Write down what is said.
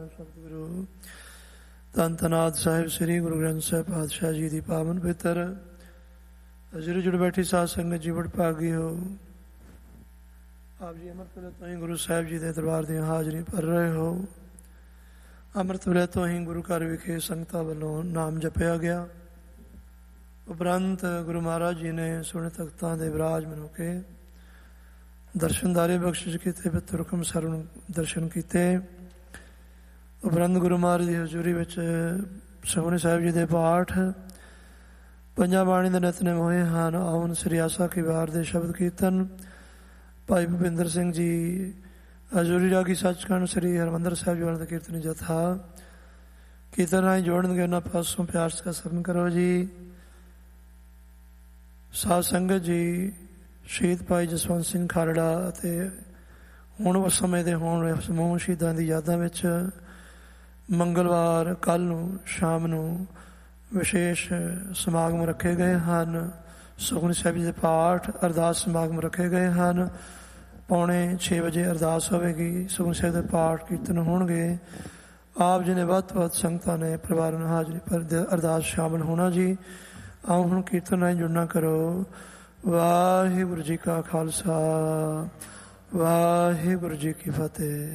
ਸਤਿਗੁਰੂ ਧੰਨ ਧੰਨਾਦ ਸਾਹਿਬ ਸ੍ਰੀ ਗੁਰੂ ਗ੍ਰੰਥ ਸਾਹਿਬ ਪਾਤਸ਼ਾਹ ਜੀ ਦੀ ਪਾਵਨ ਪਵਿੱਤਰ ਅਜਿਹੀ ਜੁੜ ਬੈਠੀ ਸਾਧ ਸੰਗਤ ਜੀ ਬੜ ਭਾਗੀ ਹੋ। ਆਪ ਜੀ ਅੰਮ੍ਰਿਤ ਵੇਲੇ ਤੋਂ ਹੀ ਗੁਰੂ ਸਾਹਿਬ ਜੀ ਦੇ ਦਰਬਾਰ ਦੀਆਂ ਹਾਜ਼ਰੀ ਭਰ ਰਹੇ ਹੋ। ਅੰਮ੍ਰਿਤ ਵੇਲੇ ਤੋਂ ਹੀ ਗੁਰੂ ਘਰ ਵਿਖੇ ਸੰਗਤਾਂ ਵੱਲੋਂ ਨਾਮ ਜਪਿਆ ਗਿਆ। ਉਪਰੰਤ ਗੁਰੂ ਮਹਾਰਾਜ ਜੀ ਨੇ ਸੋਹਣੇ ਤਖਤਾਂ ਦੇ ਵਿਰਾਜਮਾਨ ਹੋ ਕੇ ਦਰਸ਼ਨਦਾਰੇ ਬਖਸ਼ਿਸ਼ ਕੀਤੇ, ਪਵਿੱਤਰ ਹੁਕਮ ਸਰਵਣ ਦਰਸ਼ਨ ਕੀਤੇ। ਉਪਰੰਤ ਗੁਰੂ ਮਹਾਰਾਜ ਦੀ ਹਜ਼ੂਰੀ ਵਿੱਚ ਸੁਖਮਨੀ ਸਾਹਿਬ ਜੀ ਦੇ ਪਾਠ, ਪੰਜਾਂ ਬਾਣੀ ਦੇ ਨਿਤਨੇਮ ਹੋਏ ਹਨ। ਆਉਣ ਸ੍ਰੀ ਆਸਾ ਕੀ ਵਾਰ ਦੇ ਸ਼ਬਦ ਕੀਰਤਨ ਭਾਈ ਭੁਪਿੰਦਰ ਸਿੰਘ ਜੀ ਹਜ਼ੂਰੀ ਰਾਗੀ ਸੱਚਖੰਡ ਸ੍ਰੀ ਹਰਿਮੰਦਰ ਸਾਹਿਬ ਜੀ ਦਾ ਕੀਰਤਨੀ ਜਥਾ ਕੀਰਤਨ ਰਾਹੀਂ ਜੋੜਨਗੇ। ਉਹਨਾਂ ਪਾਸੋਂ ਪਿਆਰ ਸਤਿਕਾਰ ਸਰਵਣ ਕਰੋ ਜੀ। ਸਾਧ ਸੰਗਤ ਜੀ, ਸ਼ਹੀਦ ਭਾਈ ਜਸਵੰਤ ਸਿੰਘ ਖਾਲੜਾ ਅਤੇ ਹੁਣ ਉਸ ਸਮੇਂ ਦੇ ਹੋਣ ਸਮੂਹ ਸ਼ਹੀਦਾਂ ਦੀ ਯਾਦਾਂ ਵਿੱਚ ਮੰਗਲਵਾਰ ਕੱਲ੍ਹ ਨੂੰ ਸ਼ਾਮ ਨੂੰ ਵਿਸ਼ੇਸ਼ ਸਮਾਗਮ ਰੱਖੇ ਗਏ ਹਨ। ਸੁਖਮਨੀ ਸਾਹਿਬ ਜੀ ਦੇ ਪਾਠ, ਅਰਦਾਸ ਸਮਾਗਮ ਰੱਖੇ ਗਏ ਹਨ। 5:45 ਵਜੇ ਅਰਦਾਸ ਹੋਵੇਗੀ। ਸੁਖਮਨੀ ਸਾਹਿਬ ਦੇ ਪਾਠ ਕੀਰਤਨ ਹੋਣਗੇ। ਆਪ ਜੀ ਨੇ ਵੱਧ ਤੋਂ ਵੱਧ ਸੰਗਤਾਂ ਨੇ ਪਰਿਵਾਰ ਨੂੰ ਹਾਜ਼ਰੀ ਪਰ ਅਰਦਾਸ ਸ਼ਾਮਲ ਹੋਣਾ ਜੀ। ਆਓ ਹੁਣ ਕੀਰਤਨ ਨਾਲ ਜੁੜਨਾ ਕਰੋ। ਵਾਹਿਗੁਰੂ ਜੀ ਕਾ ਖਾਲਸਾ, ਵਾਹਿਗੁਰੂ ਜੀ ਕੀ ਫਤਿਹ।